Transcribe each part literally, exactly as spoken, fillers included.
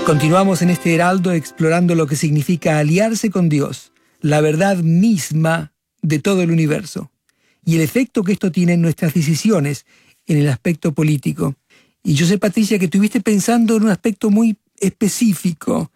Continuamos en este Heraldo explorando lo que significa aliarse con Dios, la verdad misma de todo el universo, y el efecto que esto tiene en nuestras decisiones en el aspecto político. Y yo sé, Patricia, que estuviste pensando en un aspecto muy específico,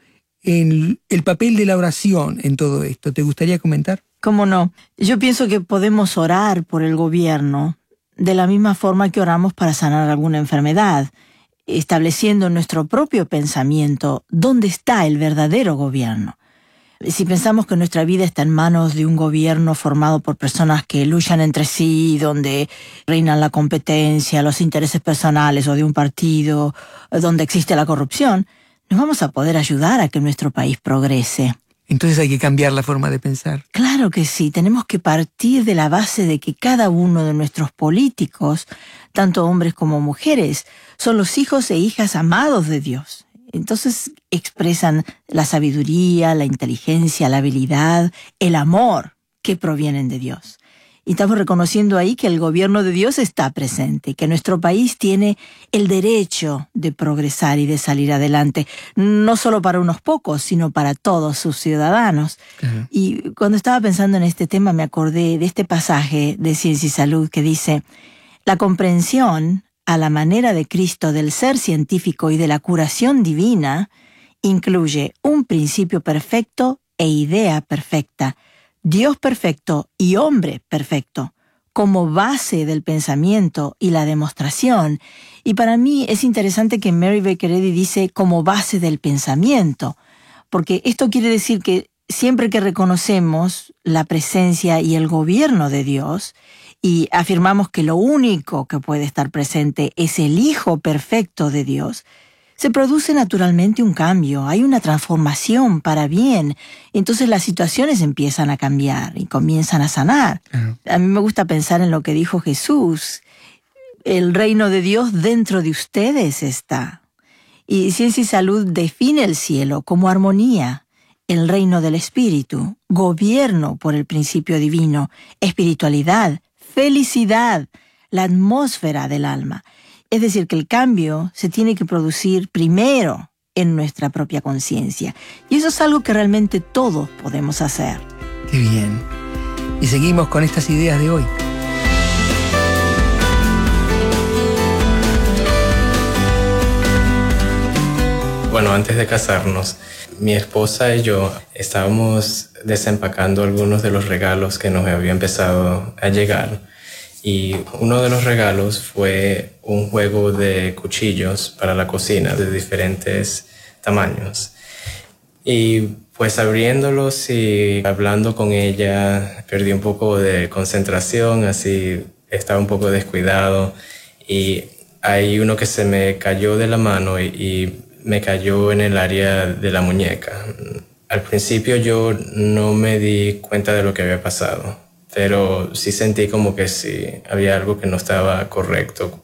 en el papel de la oración en todo esto. ¿Te gustaría comentar? ¿Cómo no? Yo pienso que podemos orar por el gobierno de la misma forma que oramos para sanar alguna enfermedad, estableciendo en nuestro propio pensamiento dónde está el verdadero gobierno. Si pensamos que nuestra vida está en manos de un gobierno formado por personas que luchan entre sí, donde reinan la competencia, los intereses personales o de un partido, donde existe la corrupción, no vamos a poder ayudar a que nuestro país progrese. Entonces hay que cambiar la forma de pensar. Claro que sí, tenemos que partir de la base de que cada uno de nuestros políticos, tanto hombres como mujeres, son los hijos e hijas amados de Dios. Entonces expresan la sabiduría, la inteligencia, la habilidad, el amor que provienen de Dios. Y estamos reconociendo ahí que el gobierno de Dios está presente, que nuestro país tiene el derecho de progresar y de salir adelante, no solo para unos pocos, sino para todos sus ciudadanos. Uh-huh. Y cuando estaba pensando en este tema me acordé de este pasaje de Ciencia y Salud que dice: la comprensión a la manera de Cristo del ser científico y de la curación divina incluye un principio perfecto e idea perfecta, Dios perfecto y hombre perfecto, como base del pensamiento y la demostración. Y para mí es interesante que Mary Baker Eddy dice como base del pensamiento, porque esto quiere decir que siempre que reconocemos la presencia y el gobierno de Dios, y afirmamos que lo único que puede estar presente es el Hijo perfecto de Dios, se produce naturalmente un cambio, hay una transformación para bien. Entonces las situaciones empiezan a cambiar y comienzan a sanar. Uh-huh. A mí me gusta pensar en lo que dijo Jesús: el reino de Dios dentro de ustedes está. Y Ciencia y Salud define el cielo como armonía, el reino del Espíritu, gobierno por el principio divino, espiritualidad, felicidad, la atmósfera del alma. Es decir, que el cambio se tiene que producir primero en nuestra propia conciencia. Y eso es algo que realmente todos podemos hacer. Qué bien. Y seguimos con estas ideas de hoy. Bueno, antes de casarnos, mi esposa y yo estábamos desempacando algunos de los regalos que nos había empezado a llegar. Y uno de los regalos fue un juego de cuchillos para la cocina de diferentes tamaños. Y pues abriéndolos y hablando con ella, perdí un poco de concentración, así estaba un poco descuidado. Y hay uno que se me cayó de la mano y, y me cayó en el área de la muñeca. Al principio yo no me di cuenta de lo que había pasado, pero sí sentí como que sí, había algo que no estaba correcto.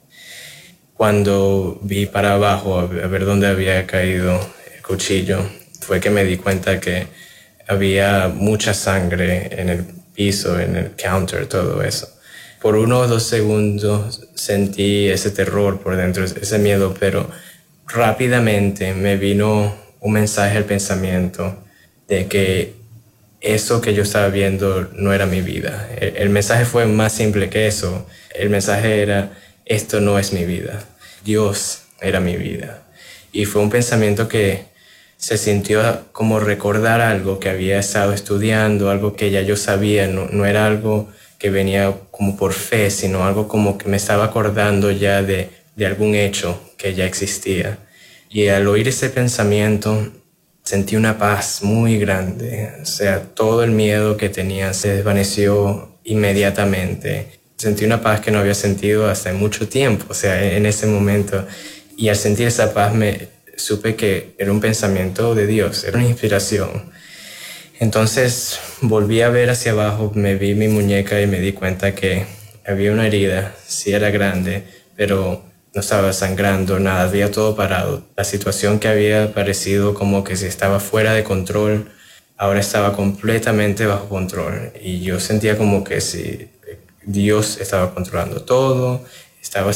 Cuando vi para abajo a ver dónde había caído el cuchillo, fue que me di cuenta que había mucha sangre en el piso, en el counter, todo eso. Por unos dos segundos sentí ese terror por dentro, ese miedo, pero rápidamente me vino un mensaje al pensamiento de que eso que yo estaba viendo no era mi vida. El, el mensaje fue más simple que eso. El mensaje era: esto no es mi vida. Dios era mi vida. Y fue un pensamiento que se sintió como recordar algo que había estado estudiando, algo que ya yo sabía. No, no era algo que venía como por fe, sino algo como que me estaba acordando ya de, de algún hecho que ya existía. Y al oír ese pensamiento, sentí una paz muy grande. O sea, todo el miedo que tenía se desvaneció inmediatamente. Sentí una paz que no había sentido hasta mucho tiempo, o sea, en ese momento. Y al sentir esa paz me supe que era un pensamiento de Dios, era una inspiración. Entonces volví a ver hacia abajo, me vi mi muñeca y me di cuenta que había una herida. Sí era grande, pero no estaba sangrando, nada, había todo parado. La situación que había parecido como que si estaba fuera de control, ahora estaba completamente bajo control. Y yo sentía como que si Dios estaba controlando todo, estaba